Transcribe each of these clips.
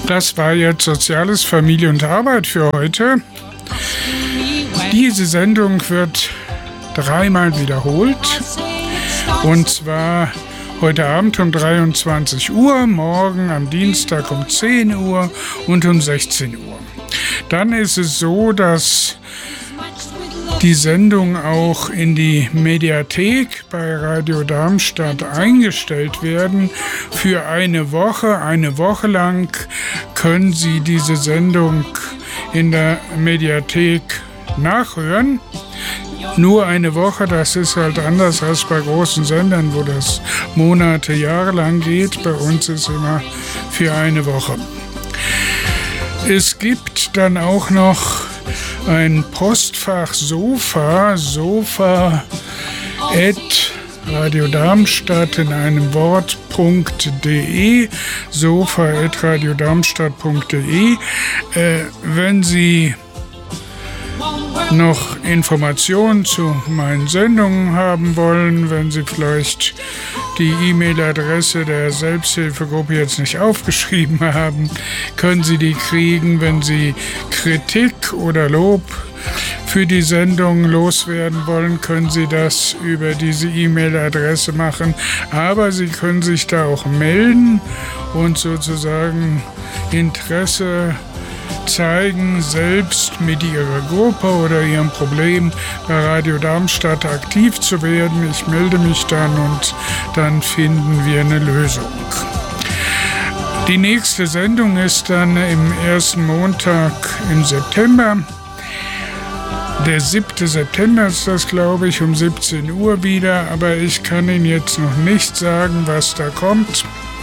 Das war jetzt Soziales, Familie und Arbeit für heute. Diese Sendung wird dreimal wiederholt. Und zwar heute Abend um 23 Uhr, morgen am Dienstag um 10 Uhr und um 16 Uhr. Dann ist es so, dass die Sendung auch in die Mediathek bei Radio Darmstadt eingestellt werden. Für eine Woche lang können Sie diese Sendung in der Mediathek nachhören. Nur eine Woche, das ist halt anders als bei großen Sendern, wo das Monate, Jahre lang geht. Bei uns ist immer für eine Woche. Es gibt dann auch noch ein Postfach Sofa @Radio Darmstadt in einem Wort.de, sofa@radiodarmstadt.de. Wenn Sie noch Informationen zu meinen Sendungen haben wollen, wenn Sie vielleicht die E-Mail-Adresse der Selbsthilfegruppe jetzt nicht aufgeschrieben haben, können Sie die kriegen. Wenn Sie Kritik oder Lob für die Sendung loswerden wollen, können Sie das über diese E-Mail-Adresse machen. Aber Sie können sich da auch melden und sozusagen Interesse zeigen, selbst mit Ihrer Gruppe oder Ihrem Problem bei Radio Darmstadt aktiv zu werden. Ich melde mich dann und dann finden wir eine Lösung. Die nächste Sendung ist dann im ersten Montag im September. Der 7. September ist das, glaube ich, um 17 Uhr wieder, aber ich kann Ihnen jetzt noch nicht sagen, was da kommt.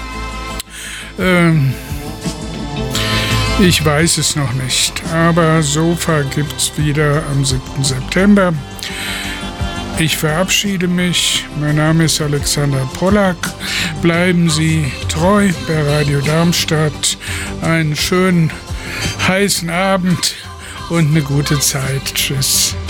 Ich weiß es noch nicht, aber Sofa gibt's wieder am 7. September. Ich verabschiede mich. Mein Name ist Alexander Pollack. Bleiben Sie treu bei Radio Darmstadt. Einen schönen, heißen Abend und eine gute Zeit. Tschüss.